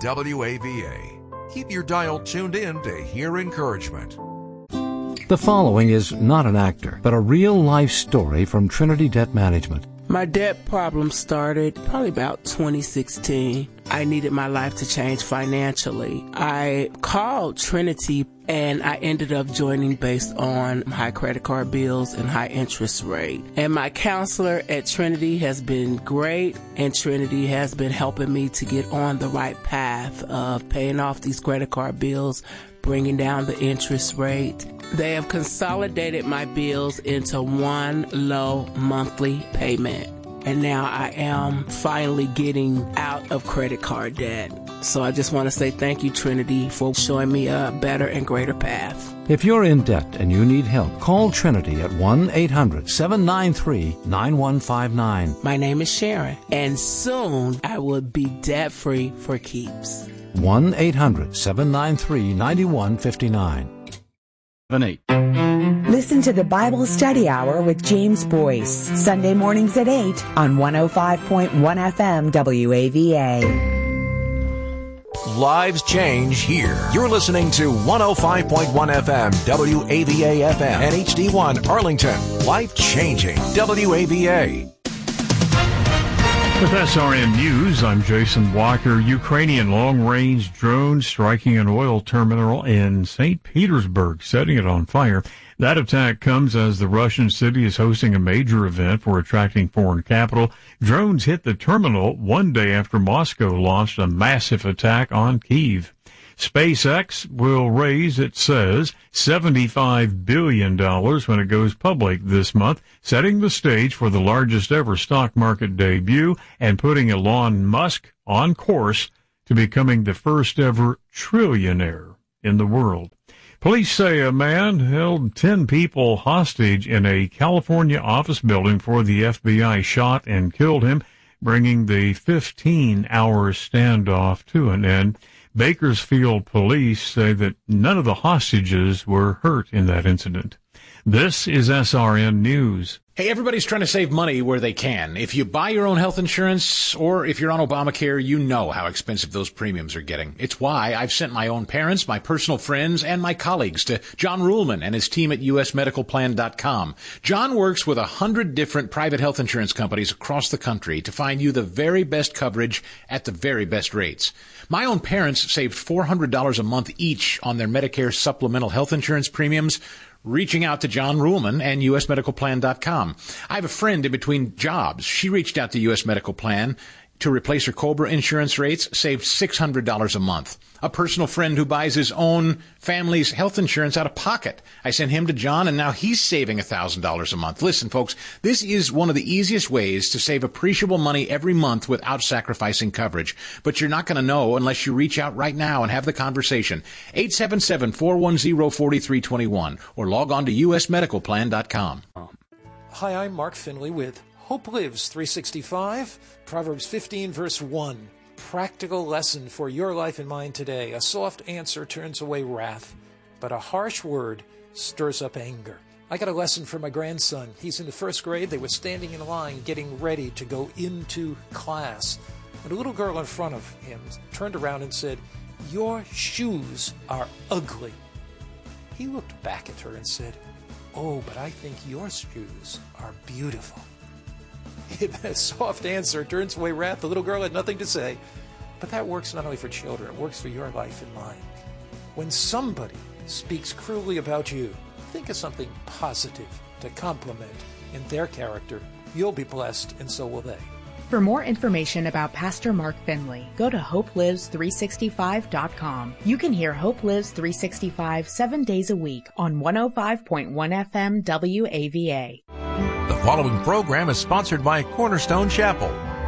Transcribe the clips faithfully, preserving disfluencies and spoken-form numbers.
W A V A. Keep your dial tuned in to hear encouragement. The following is not an actor, but a real-life story from Trinity Debt Management. My debt problem started probably about twenty sixteen. I needed my life to change financially. I called Trinity and I ended up joining based on high credit card bills and high interest rate. And my counselor at Trinity has been great, and Trinity has been helping me to get on the right path of paying off these credit card bills, bringing down the interest rate. They have consolidated my bills into one low monthly payment. And now I am finally getting out of credit card debt. So I just want to say thank you, Trinity, for showing me a better and greater path. If you're in debt and you need help, call Trinity at one eight hundred seven nine three nine one five nine. My name is Sharon, and soon I will be debt-free for keeps. one eight hundred seven nine three nine one five nine. eight. Listen to the Bible Study Hour with James Boyce, Sunday mornings at eight on one oh five point one F M W A V A. Lives change here. You're listening to one oh five point one F M, W A V A F M, and H D one Arlington. Life changing, W A V A. With S R N News, I'm Jason Walker. Ukrainian long-range drone striking an oil terminal in Saint Petersburg, setting it on fire. That attack comes as the Russian city is hosting a major event for attracting foreign capital. Drones hit the terminal one day after Moscow launched a massive attack on Kyiv. SpaceX will raise, it says, seventy-five billion dollars when it goes public this month, setting the stage for the largest ever stock market debut and putting Elon Musk on course to becoming the first ever trillionaire in the world. Police say a man held ten people hostage in a California office building before the F B I shot and killed him, bringing the fifteen-hour standoff to an end. Bakersfield police say that none of the hostages were hurt in that incident. This is S R N News. Hey, everybody's trying to save money where they can. If you buy your own health insurance or if you're on Obamacare, you know how expensive those premiums are getting. It's why I've sent my own parents, my personal friends, and my colleagues to John Ruhlman and his team at U S medical plan dot com. John works with a hundred different private health insurance companies across the country to find you the very best coverage at the very best rates. My own parents saved four hundred dollars a month each on their Medicare supplemental health insurance premiums, reaching out to John Ruhlman and U S medical plan dot com. I have a friend in between jobs. She reached out to U S Medical Plan to replace her COBRA insurance rates, saved six hundred dollars a month. A personal friend who buys his own family's health insurance out of pocket. I sent him to John, and now he's saving one thousand dollars a month. Listen, folks, this is one of the easiest ways to save appreciable money every month without sacrificing coverage. But you're not going to know unless you reach out right now and have the conversation. eight seven seven, four one zero, four three two one or log on to U S medical plan dot com. Hi, I'm Mark Finley with Hope Lives three sixty-five, Proverbs fifteen, verse one. Practical lesson for your life and mine today. A soft answer turns away wrath, but a harsh word stirs up anger. I got a lesson for my grandson. He's in the first grade. They were standing in line getting ready to go into class. And a little girl in front of him turned around and said, "Your shoes are ugly." He looked back at her and said, "Oh, but I think your shoes are beautiful." A soft answer turns away wrath. The little girl had nothing to say. But that works not only for children, it works for your life and mine. When somebody speaks cruelly about you, think of something positive to compliment in their character. You'll be blessed, and so will they. For more information about Pastor Mark Finley, go to hope lives three sixty-five dot com. You can hear Hope Lives three sixty-five seven days a week on one oh five point one F M W A V A. The following program is sponsored by Cornerstone Chapel.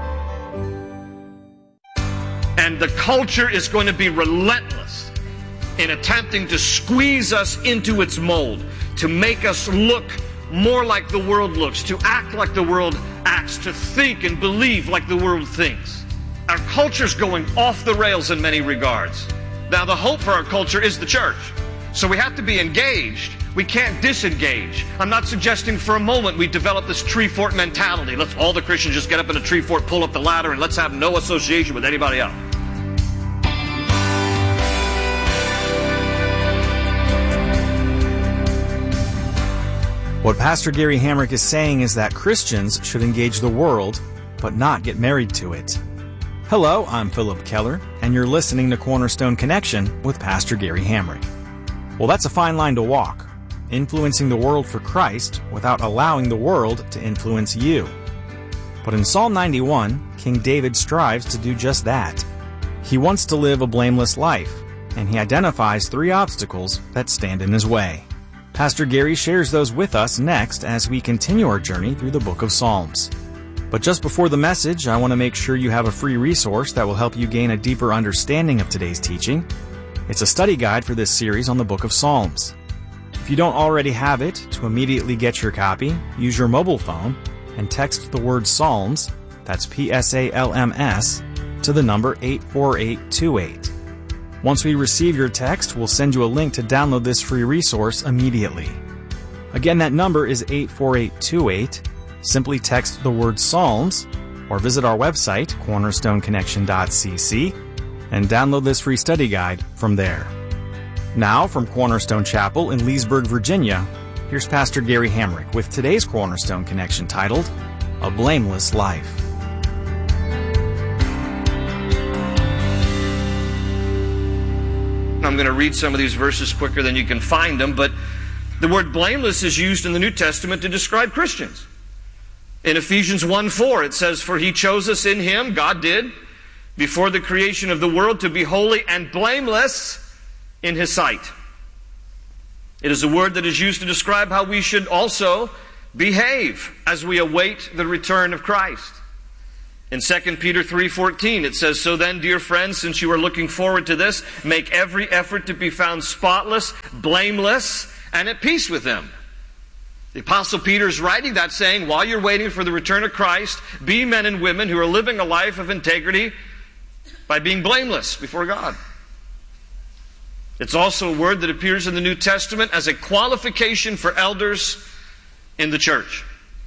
And the culture is going to be relentless in attempting to squeeze us into its mold, to make us look more like the world looks, to act like the world acts, to think and believe like the world thinks. Our culture's going off the rails in many regards. Now, the hope for our culture is the church. So we have to be engaged. We can't disengage. I'm not suggesting for a moment we develop this tree fort mentality. Let's all the Christians just get up in a tree fort, pull up the ladder, and let's have no association with anybody else. What Pastor Gary Hamrick is saying is that Christians should engage the world, but not get married to it. Hello, I'm Philip Keller, and you're listening to Cornerstone Connection with Pastor Gary Hamrick. Well, that's a fine line to walk, influencing the world for Christ without allowing the world to influence you. But in Psalm ninety-one, King David strives to do just that. He wants to live a blameless life, and he identifies three obstacles that stand in his way. Pastor Gary shares those with us next as we continue our journey through the book of Psalms. But just before the message, I want to make sure you have a free resource that will help you gain a deeper understanding of today's teaching. It's a study guide for this series on the book of Psalms. If you don't already have it, to immediately get your copy, use your mobile phone and text the word Psalms, that's P S A L M S, to the number eight four eight two eight. Once we receive your text, we'll send you a link to download this free resource immediately. Again, that number is eight four eight two eight. Simply text the word Psalms or visit our website, cornerstone connection dot c c, and download this free study guide from there. Now, from Cornerstone Chapel in Leesburg, Virginia, here's Pastor Gary Hamrick with today's Cornerstone Connection titled, A Blameless Life. I'm going to read some of these verses quicker than you can find them, but the word blameless is used in the New Testament to describe Christians. In Ephesians one four, it says, "For he chose us in him," God did, "before the creation of the world to be holy and blameless in his sight." It is a word that is used to describe how we should also behave as we await the return of Christ. In Second Peter three fourteen, it says, "So then, dear friends, since you are looking forward to this, make every effort to be found spotless, blameless, and at peace with them." The Apostle Peter is writing that saying, while you're waiting for the return of Christ, be men and women who are living a life of integrity by being blameless before God. It's also a word that appears in the New Testament as a qualification for elders in the church.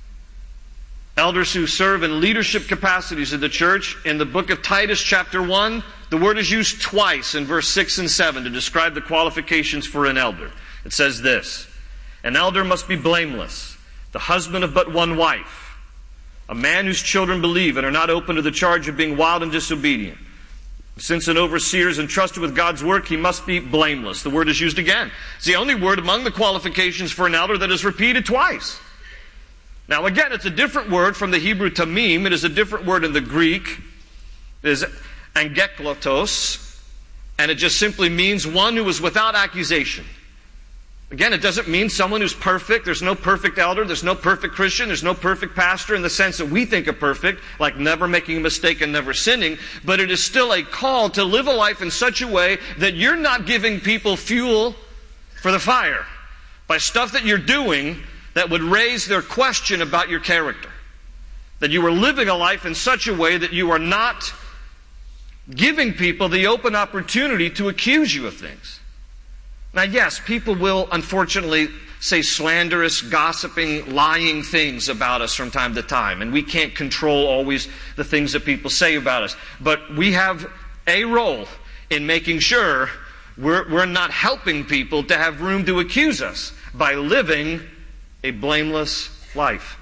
Elders who serve in leadership capacities in the church. In the book of Titus chapter one, the word is used twice in verse six and seven to describe the qualifications for an elder. It says this, "An elder must be blameless, the husband of but one wife, a man whose children believe and are not open to the charge of being wild and disobedient. Since an overseer is entrusted with God's work, he must be blameless." The word is used again. It's the only word among the qualifications for an elder that is repeated twice. Now again, it's a different word from the Hebrew tamim. It is a different word in the Greek. It is angeklotos, and it just simply means one who is without accusation. Again, it doesn't mean someone who's perfect. There's no perfect elder. There's no perfect Christian. There's no perfect pastor in the sense that we think of perfect, like never making a mistake and never sinning. But it is still a call to live a life in such a way that you're not giving people fuel for the fire by stuff that you're doing that would raise their question about your character. That you are living a life in such a way that you are not giving people the open opportunity to accuse you of things. Now, yes, people will unfortunately say slanderous, gossiping, lying things about us from time to time. And we can't control always the things that people say about us. But we have a role in making sure we're, we're not helping people to have room to accuse us by living a blameless life.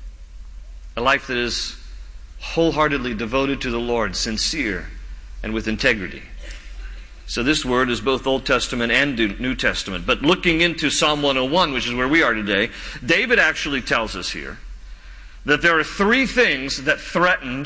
A life that is wholeheartedly devoted to the Lord, sincere, and with integrity. So this word is both Old Testament and New Testament. But looking into Psalm one oh one, which is where we are today, David actually tells us here that there are three things that threatened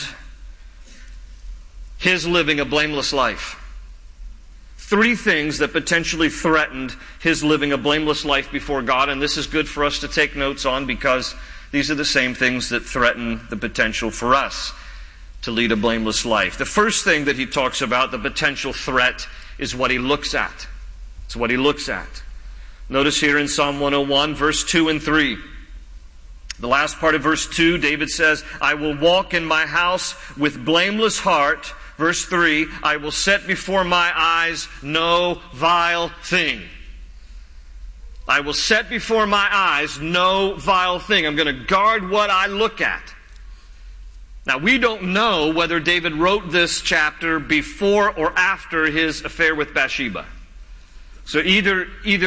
his living a blameless life. Three things that potentially threatened his living a blameless life before God. And this is good for us to take notes on because these are the same things that threaten the potential for us to lead a blameless life. The first thing that he talks about, the potential threat, is what he looks at. It's what he looks at. Notice here in Psalm one oh one, verse two and three. The last part of verse two, David says, "I will walk in my house with blameless heart." Verse three, "I will set before my eyes no vile thing." I will set before my eyes no vile thing. I'm going to guard what I look at. Now, we don't know whether David wrote this chapter before or after his affair with Bathsheba. So either, either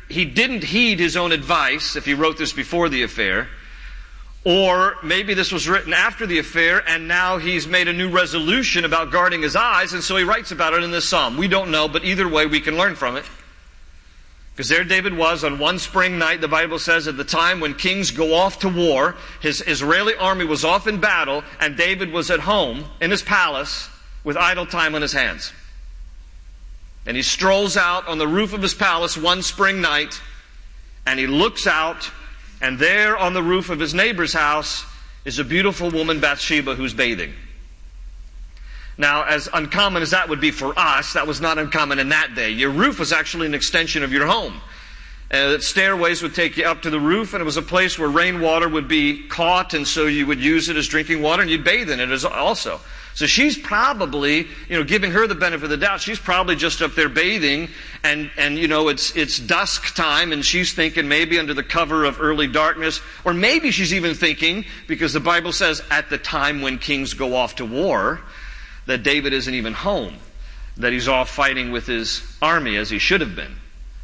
he didn't heed his own advice if he wrote this before the affair, or maybe this was written after the affair and now he's made a new resolution about guarding his eyes, and so he writes about it in this psalm. We don't know, but either way we can learn from it. Because there David was on one spring night, the Bible says, at the time when kings go off to war. His Israeli army was off in battle, and David was at home in his palace with idle time on his hands. And he strolls out on the roof of his palace one spring night, and he looks out, and there on the roof of his neighbor's house is a beautiful woman, Bathsheba, who's bathing. Now, as uncommon as that would be for us, that was not uncommon in that day. Your roof was actually an extension of your home. Uh, stairways would take you up to the roof, and it was a place where rainwater would be caught, and so you would use it as drinking water, and you'd bathe in it as also. So she's probably, you know, giving her the benefit of the doubt, she's probably just up there bathing, and, and you know, it's, it's dusk time, and she's thinking maybe under the cover of early darkness, or maybe she's even thinking, because the Bible says at the time when kings go off to war, that David isn't even home, that he's off fighting with his army as he should have been.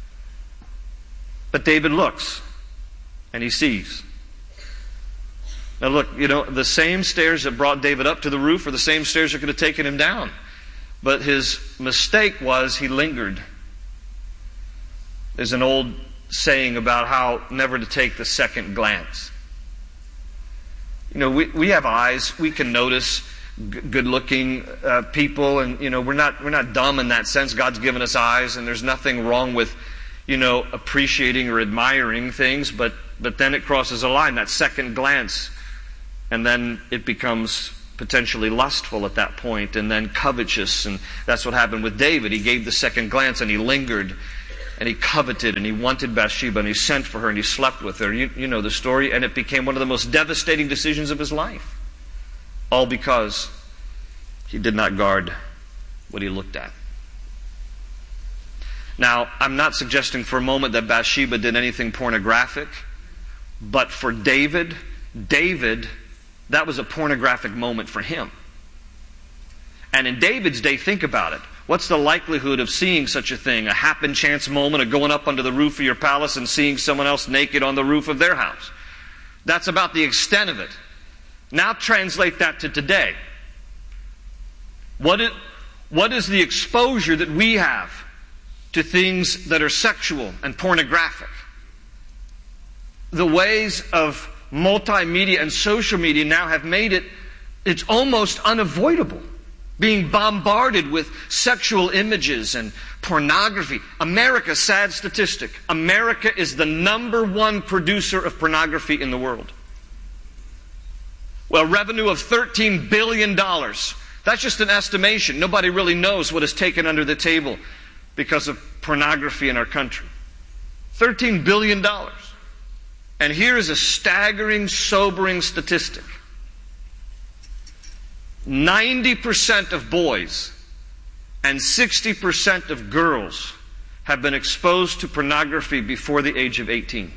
But David looks, and he sees. Now look, you know, the same stairs that brought David up to the roof are the same stairs that could have taken him down. But his mistake was he lingered. There's an old saying about how never to take the second glance. You know, we, we have eyes, we can notice good-looking uh, people, and you know we're not we're not dumb in that sense. God's given us eyes, and there's nothing wrong with you know appreciating or admiring things. But but then it crosses a line, that second glance, and then it becomes potentially lustful at that point, and then covetous, and that's what happened with David. He gave the second glance, and he lingered, and he coveted, and he wanted Bathsheba, and he sent for her, and he slept with her. You, you know the story, and it became one of the most devastating decisions of his life. All because he did not guard what he looked at. Now, I'm not suggesting for a moment that Bathsheba did anything pornographic, but for David, David, that was a pornographic moment for him. And in David's day, think about it. What's the likelihood of seeing such a thing? A happen chance moment of going up onto the roof of your palace and seeing someone else naked on the roof of their house? That's about the extent of it. Now translate that to today. What is, what is the exposure that we have to things that are sexual and pornographic? The ways of multimedia and social media now have made it, it's almost unavoidable. Being bombarded with sexual images and pornography. America, sad statistic, America is the number one producer of pornography in the world. Well, revenue of thirteen billion dollars. That's just an estimation. Nobody really knows what is taken under the table because of pornography in our country. thirteen billion dollars. And here is a staggering, sobering statistic. ninety percent of boys and sixty percent of girls have been exposed to pornography before the age of eighteen.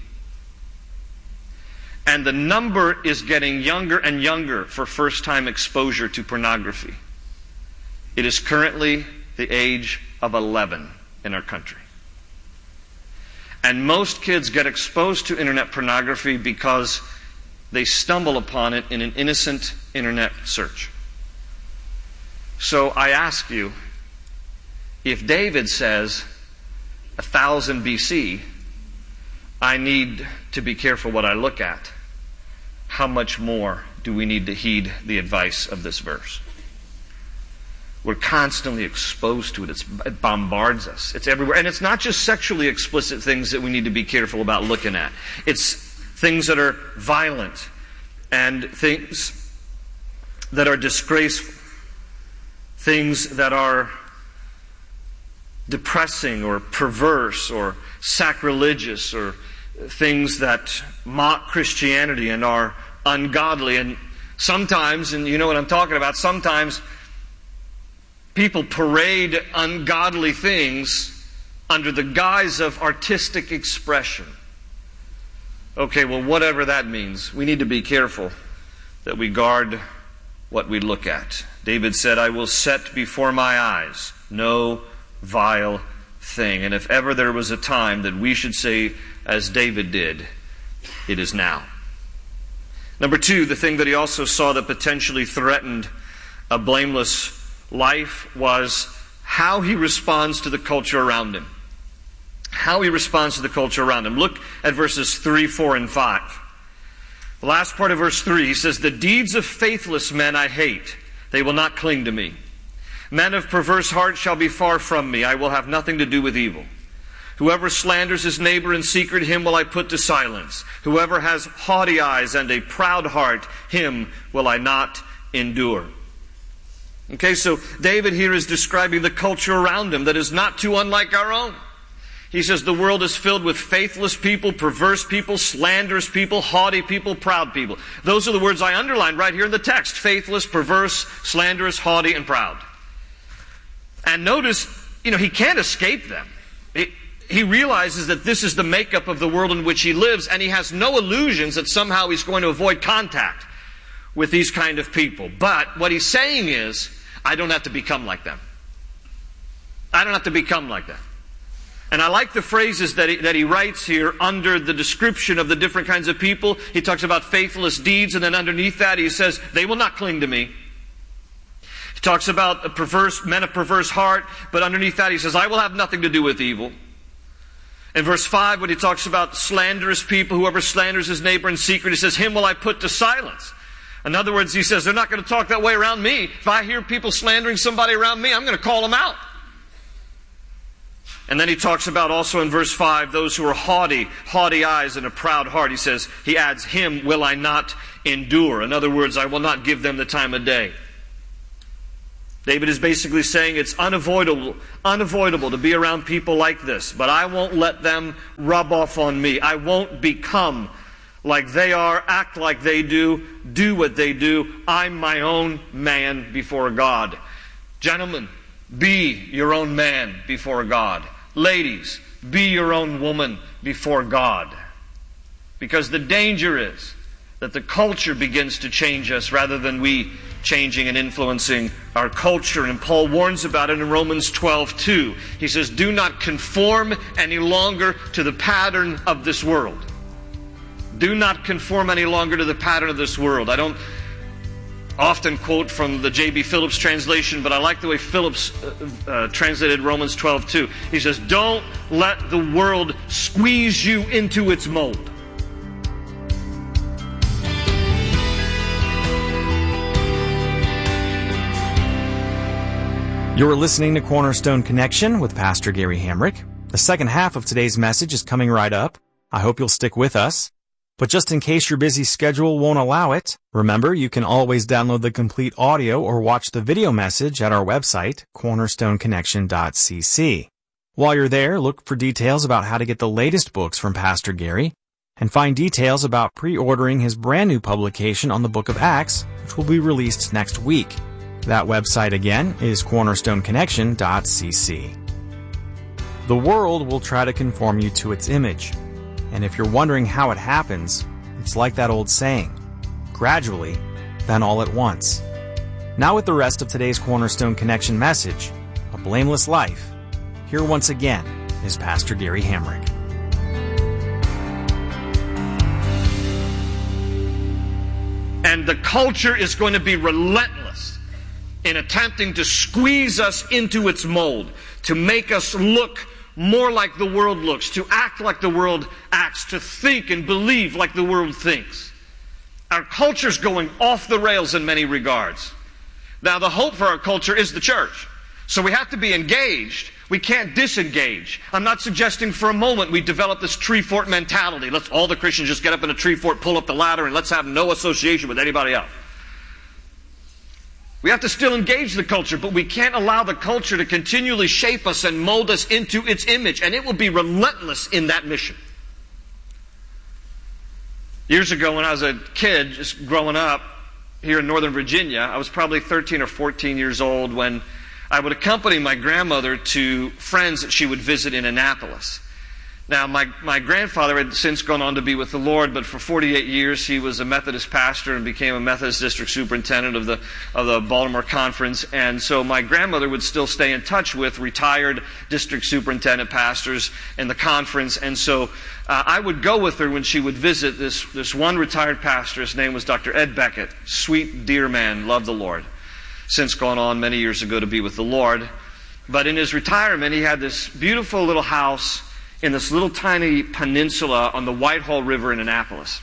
And the number is getting younger and younger for first-time exposure to pornography. It is currently the age of eleven in our country. And most kids get exposed to internet pornography because they stumble upon it in an innocent internet search. So I ask you, if David says, one thousand B C, I need to be careful what I look at, how much more do we need to heed the advice of this verse? We're constantly exposed to it. It's, it bombards us. It's everywhere. And it's not just sexually explicit things that we need to be careful about looking at. It's things that are violent and things that are disgraceful. Things that are depressing or perverse or sacrilegious, or things that mock Christianity and are ungodly. And sometimes, and you know what I'm talking about, sometimes people parade ungodly things under the guise of artistic expression. Okay, well, whatever that means, we need to be careful that we guard what we look at. David said, I will set before my eyes no vile thing. And if ever there was a time that we should say, as David did, it is now. Number two, the thing that he also saw that potentially threatened a blameless life was how he responds to the culture around him. How he responds to the culture around him. Look at verses three, four, and five. The last part of verse three, he says, "The deeds of faithless men I hate. They will not cling to me. Men of perverse heart shall be far from me. I will have nothing to do with evil. Whoever slanders his neighbor in secret, him will I put to silence. Whoever has haughty eyes and a proud heart, him will I not endure." Okay, so David here is describing the culture around him that is not too unlike our own. He says the world is filled with faithless people, perverse people, slanderous people, haughty people, proud people. Those are the words I underlined right here in the text. Faithless, perverse, slanderous, haughty, and proud. And notice, you know, he can't escape them. He, he realizes that this is the makeup of the world in which he lives, and he has no illusions that somehow he's going to avoid contact with these kind of people. But what he's saying is, I don't have to become like them. I don't have to become like them. And I like the phrases that he, that he writes here under the description of the different kinds of people. He talks about faithless deeds, and then underneath that he says, they will not cling to me. He talks about a perverse, men of perverse heart, but underneath that he says, I will have nothing to do with evil. In verse five, when he talks about slanderous people, whoever slanders his neighbor in secret, he says, him will I put to silence. In other words, he says, they're not going to talk that way around me. If I hear people slandering somebody around me, I'm going to call them out. And then he talks about also in verse five, those who are haughty, haughty eyes and a proud heart. He says, he adds, him will I not endure. In other words, I will not give them the time of day. David is basically saying it's unavoidable, unavoidable to be around people like this, but I won't let them rub off on me. I won't become like they are, act like they do, do what they do. I'm my own man before God. Gentlemen, be your own man before God. Ladies, be your own woman before God. Because the danger is that the culture begins to change us rather than we changing and influencing our culture. And Paul warns about it in Romans twelve two. He says, do not conform any longer to the pattern of this world. Do not conform any longer to the pattern of this world. I don't often quote from the J B Phillips translation, but I like the way Phillips uh, uh, translated Romans twelve two. He says, don't let the world squeeze you into its mold. You're listening to Cornerstone Connection with Pastor Gary Hamrick. The second half of today's message is coming right up. I hope you'll stick with us. But just in case your busy schedule won't allow it, remember you can always download the complete audio or watch the video message at our website, cornerstone connection dot c c. While you're there, look for details about how to get the latest books from Pastor Gary, and find details about pre-ordering his brand new publication on the book of Acts, which will be released next week. That website again is cornerstone connection dot c c. The world will try to conform you to its image. And if you're wondering how it happens, it's like that old saying, gradually, then all at once. Now with the rest of today's Cornerstone Connection message, A Blameless Life, here once again is Pastor Gary Hamrick. And the culture is going to be relentless in attempting to squeeze us into its mold, to make us look more like the world looks, to act like the world acts, to think and believe like the world thinks. Our culture's going off the rails in many regards. Now, the hope for our culture is the church. So we have to be engaged. We can't disengage. I'm not suggesting for a moment we develop this tree fort mentality. Let's all the Christians just get up in a tree fort, pull up the ladder, and let's have no association with anybody else. We have to still engage the culture, but we can't allow the culture to continually shape us and mold us into its image, and it will be relentless in that mission. Years ago, when I was a kid, just growing up here in Northern Virginia, I was probably thirteen or fourteen years old when I would accompany my grandmother to friends that she would visit in Annapolis. Now, my, my grandfather had since gone on to be with the Lord, but for forty-eight years he was a Methodist pastor and became a Methodist district superintendent of the of the Baltimore Conference. And so my grandmother would still stay in touch with retired district superintendent pastors in the conference. And so uh, I would go with her when she would visit this, this one retired pastor. His name was Doctor Ed Beckett. Sweet, dear man, loved the Lord. Since gone on many years ago to be with the Lord. But in his retirement, he had this beautiful little house in this little tiny peninsula on the Whitehall River in Annapolis.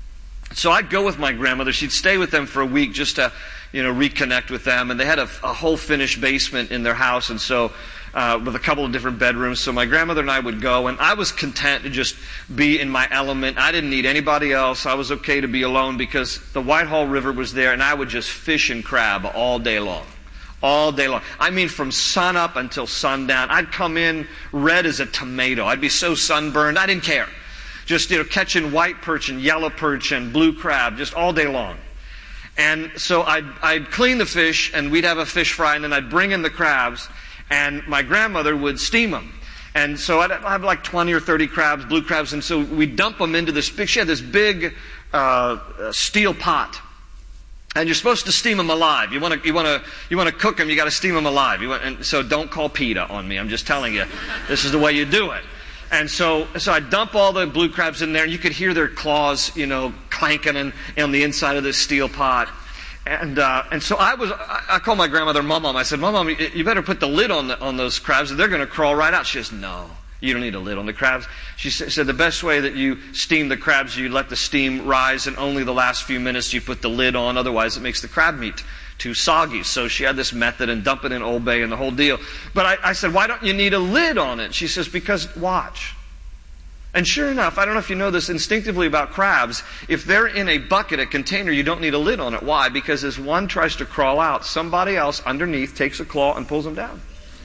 So I'd go with my grandmother. She'd stay with them for a week just to, you know, reconnect with them. And they had a, a whole finished basement in their house, and so uh, with a couple of different bedrooms. So my grandmother and I would go, and I was content to just be in my element. I didn't need anybody else. I was okay to be alone because the Whitehall River was there, and I would just fish and crab all day long. All day long. I mean, from sun up until sundown. I'd come in red as a tomato. I'd be so sunburned, I didn't care. Just, you know, catching white perch and yellow perch and blue crab just all day long. And so I'd, I'd clean the fish, and we'd have a fish fry, and then I'd bring in the crabs, and my grandmother would steam them. And so I'd have like twenty or thirty crabs, blue crabs, and so we'd dump them into this big, she had this big uh, steel pot. And you're supposed to steam them alive. You want to, you want to, you want to cook them. You got to steam them alive. You want, and so don't call PETA on me. I'm just telling you, this is the way you do it. And so, so I dump all the blue crabs in there, and you could hear their claws, you know, clanking in, on the inside of this steel pot. And uh, and so I was, I, I called my grandmother, Mom, Mom. I said, Mom, Mom, you better put the lid on the, on those crabs, or they're going to crawl right out. She says, no. You don't need a lid on the crabs. She said the best way that you steam the crabs, you let the steam rise, and only the last few minutes you put the lid on. Otherwise, it makes the crab meat too soggy. So she had this method, and dump it in Old Bay and the whole deal. But I, I said, why don't you need a lid on it? She says, because watch. And sure enough, I don't know if you know this instinctively about crabs, if they're in a bucket, a container, you don't need a lid on it. Why? Because as one tries to crawl out, somebody else underneath takes a claw and pulls them down.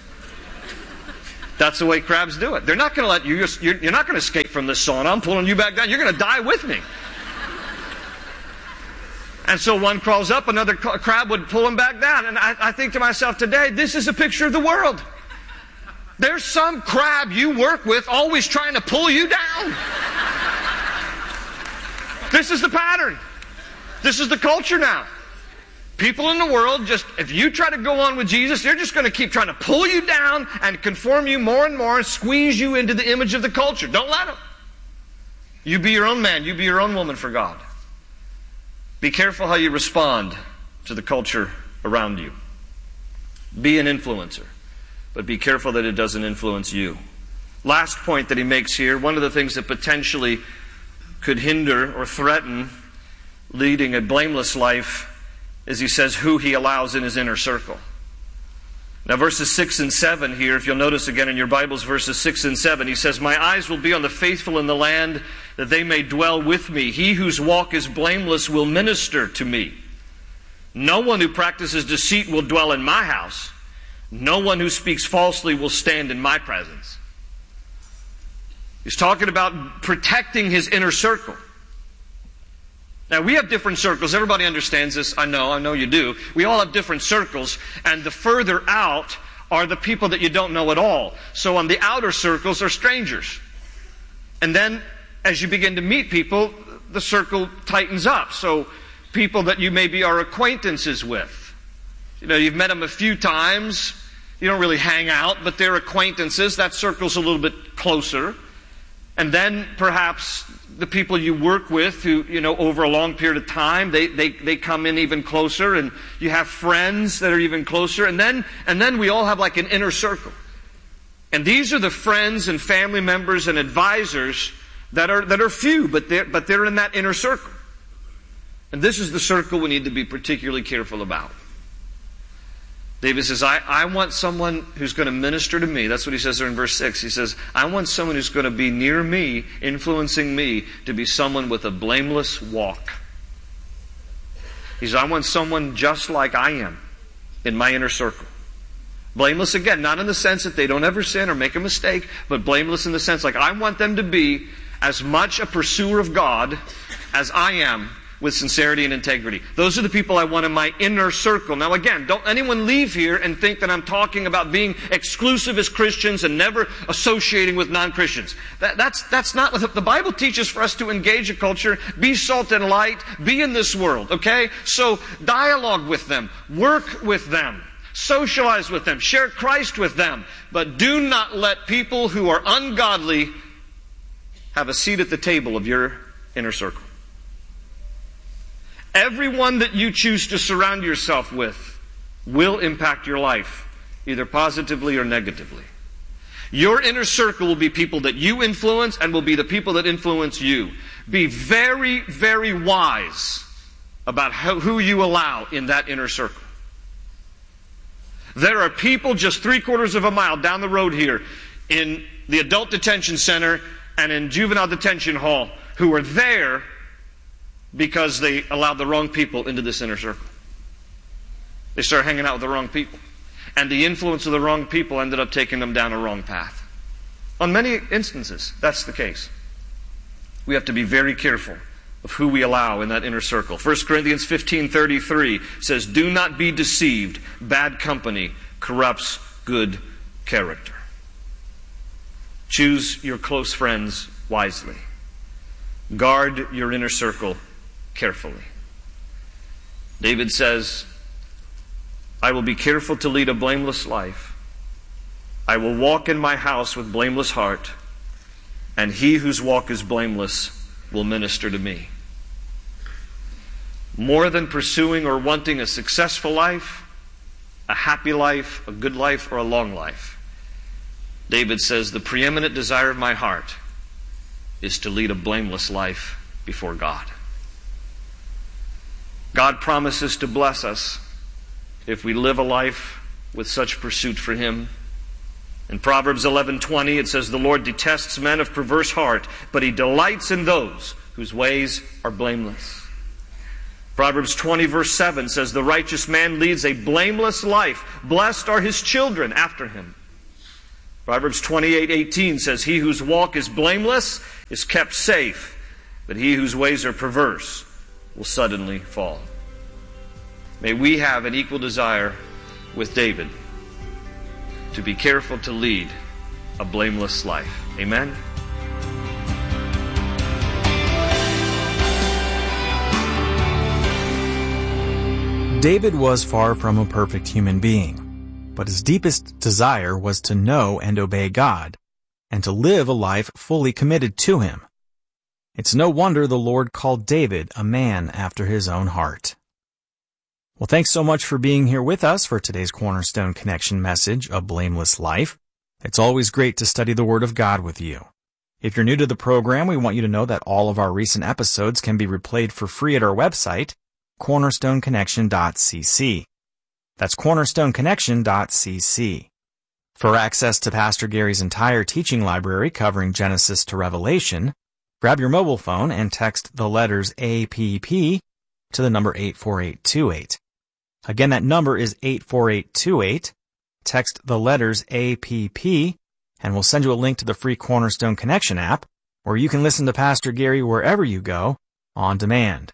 That's the way crabs do it. They're not going to let you, you're, you're not going to escape from this sauna. I'm pulling you back down. You're going to die with me. And so one crawls up, another crab would pull him back down. And I, I think to myself today, this is a picture of the world. There's some crab you work with always trying to pull you down. This is the pattern. This is the culture now. People in the world, just if you try to go on with Jesus, they're just going to keep trying to pull you down and conform you more and more and squeeze you into the image of the culture. Don't let them. You be your own man. You be your own woman for God. Be careful how you respond to the culture around you. Be an influencer, but be careful that it doesn't influence you. Last point that he makes here, one of the things that potentially could hinder or threaten leading a blameless life, as he says, who he allows in his inner circle. Now verses six and seven here, if you'll notice again in your Bibles, verses six and seven, he says, my eyes will be on the faithful in the land, that they may dwell with me. He whose walk is blameless will minister to me. No one who practices deceit will dwell in my house. No one who speaks falsely will stand in my presence. He's talking about protecting his inner circle. Now, we have different circles. Everybody understands this. I know. I know you do. We all have different circles. And the further out are the people that you don't know at all. So on the outer circles are strangers. And then as you begin to meet people, the circle tightens up. So people that you maybe are acquaintances with. You know, you've met them a few times. You don't really hang out, but they're acquaintances. That circle's a little bit closer. And then perhaps the people you work with who, you know, over a long period of time, they, they, they come in even closer, and you have friends that are even closer, and then, and then we all have like an inner circle. And these are the friends and family members and advisors that are, that are few, but they're, but they're in that inner circle. And this is the circle we need to be particularly careful about. David says, I, I want someone who's going to minister to me. That's what he says there in verse six. He says, I want someone who's going to be near me, influencing me, to be someone with a blameless walk. He says, I want someone just like I am in my inner circle. Blameless, again, not in the sense that they don't ever sin or make a mistake, but blameless in the sense like I want them to be as much a pursuer of God as I am with sincerity and integrity. Those are the people I want in my inner circle. Now again, don't anyone leave here and think that I'm talking about being exclusive as Christians and never associating with non-Christians. That, that's, that's not what the Bible teaches for us to engage a culture, be salt and light, be in this world, okay? So dialogue with them, work with them, socialize with them, share Christ with them, but do not let people who are ungodly have a seat at the table of your inner circle. Everyone that you choose to surround yourself with will impact your life, either positively or negatively. Your inner circle will be people that you influence and will be the people that influence you. Be very, very wise about how, who you allow in that inner circle. There are people just three quarters of a mile down the road here in the adult detention center and in juvenile detention hall who are there because they allowed the wrong people into this inner circle. They started hanging out with the wrong people. And the influence of the wrong people ended up taking them down a wrong path. On many instances, that's the case. We have to be very careful of who we allow in that inner circle. First Corinthians fifteen thirty-three says, "Do not be deceived. Bad company corrupts good character." Choose your close friends wisely. Guard your inner circle carefully. David says, "I will be careful to lead a blameless life. I will walk in my house with blameless heart, and he whose walk is blameless will minister to me." More than pursuing or wanting a successful life, a happy life, a good life, or a long life, David says, the preeminent desire of my heart is to lead a blameless life before God. God promises to bless us if we live a life with such pursuit for Him. In Proverbs eleven twenty it says, "The Lord detests men of perverse heart, but He delights in those whose ways are blameless." Proverbs twenty verse seven says, "The righteous man leads a blameless life. Blessed are his children after him." Proverbs twenty-eight eighteen says, "He whose walk is blameless is kept safe, but he whose ways are perverse will suddenly fall." May we have an equal desire with David to be careful to lead a blameless life. Amen? David was far from a perfect human being, but his deepest desire was to know and obey God, and to live a life fully committed to Him. It's no wonder the Lord called David a man after His own heart. Well, thanks so much for being here with us for today's Cornerstone Connection message, A Blameless Life. It's always great to study the Word of God with you. If you're new to the program, we want you to know that all of our recent episodes can be replayed for free at our website, cornerstone connection dot c c. That's cornerstone connection dot c c. For access to Pastor Gary's entire teaching library covering Genesis to Revelation, grab your mobile phone and text the letters A P P to the number eight four eight two eight. Again, that number is eight four eight two eight. Text the letters A P P, and we'll send you a link to the free Cornerstone Connection app, where you can listen to Pastor Gary wherever you go, on demand.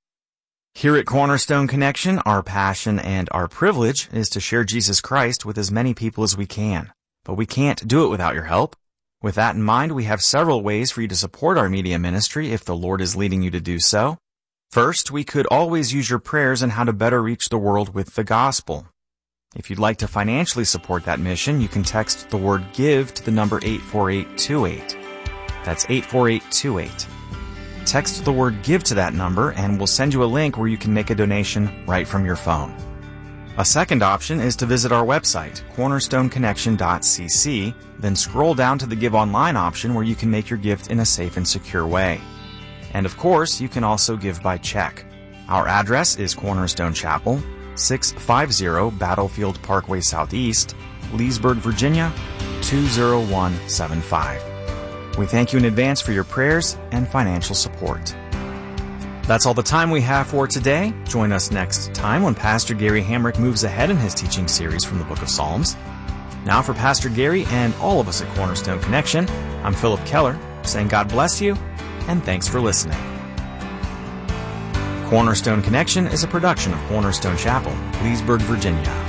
Here at Cornerstone Connection, our passion and our privilege is to share Jesus Christ with as many people as we can. But we can't do it without your help. With that in mind, we have several ways for you to support our media ministry if the Lord is leading you to do so. First, we could always use your prayers on how to better reach the world with the gospel. If you'd like to financially support that mission, you can text the word GIVE to the number eight four eight two eight. That's eight four eight two eight. Text the word GIVE to that number and we'll send you a link where you can make a donation right from your phone. A second option is to visit our website, cornerstone connection dot c c, then scroll down to the Give Online option where you can make your gift in a safe and secure way. And of course, you can also give by check. Our address is Cornerstone Chapel, six fifty Battlefield Parkway Southeast, Leesburg, Virginia, two zero one seven five. We thank you in advance for your prayers and financial support. That's all the time we have for today. Join us next time when Pastor Gary Hamrick moves ahead in his teaching series from the book of Psalms. Now for Pastor Gary and all of us at Cornerstone Connection, I'm Philip Keller, saying God bless you and thanks for listening. Cornerstone Connection is a production of Cornerstone Chapel, Leesburg, Virginia.